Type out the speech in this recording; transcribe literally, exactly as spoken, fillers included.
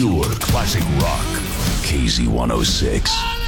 Pure classic rock. K Z one oh six.